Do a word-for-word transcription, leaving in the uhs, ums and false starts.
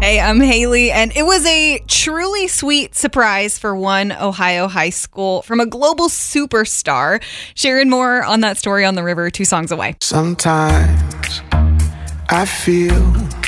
Hey, I'm Haley, and it was a truly sweet surprise for one Ohio high school from a global superstar. Sharing more on that story on the river, two songs away. Sometimes I feel